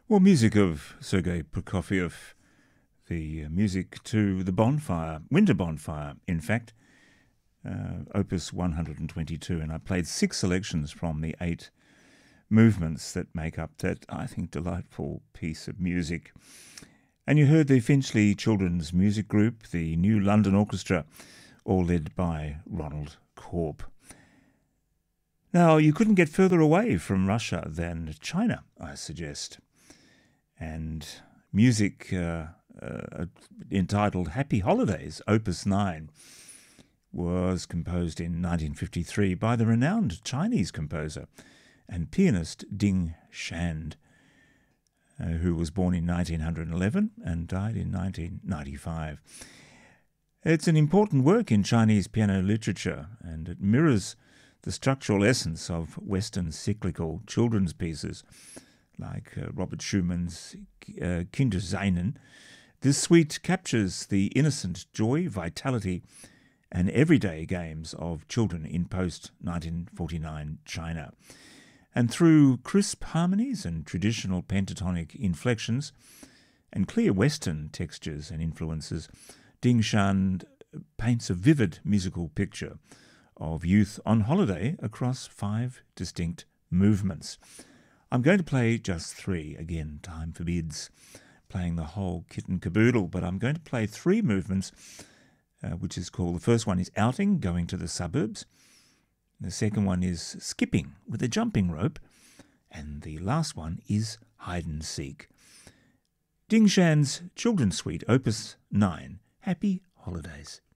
Well, music of Sergei Prokofiev, the music to the bonfire, winter bonfire, in fact, opus 122. And I played 6 selections from the 8 movements that make up that, I think, delightful piece of music. And you heard the Finchley Children's Music Group, the New London Orchestra, all led by Ronald Korb. Now, you couldn't get further away from Russia than China, I suggest. And music entitled Happy Holidays, Opus 9, was composed in 1953 by the renowned Chinese composer and pianist Ding Shand, who was born in 1911 and died in 1995. It's an important work in Chinese piano literature, and it mirrors the structural essence of Western cyclical children's pieces, like Robert Schumann's Kinderseinen. This suite captures the innocent joy, vitality, and everyday games of children in post-1949 China. And through crisp harmonies and traditional pentatonic inflections and clear Western textures and influences, Ding Shan paints a vivid musical picture of youth on holiday across 5 distinct movements. I'm going to play just 3. Again, time forbids playing the whole kit and caboodle, but I'm going to play 3 movements, which is called, the first one is outing, going to the suburbs. The second one is skipping with a jumping rope. And the last one is hide and seek. Ding Shan's Children's Suite, Opus 9, Happy Holidays.